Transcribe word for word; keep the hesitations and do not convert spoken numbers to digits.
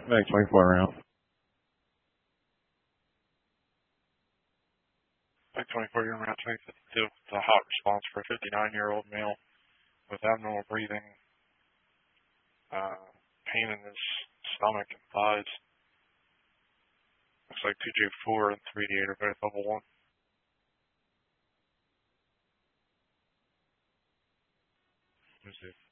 Back twenty-four round. Back twenty-four, you're around twenty fifty-two. It's a hot response for a fifty-nine-year-old male with abnormal breathing, uh, pain in his stomach and thighs. Looks like two J four and three D eight are both level one. Let's see.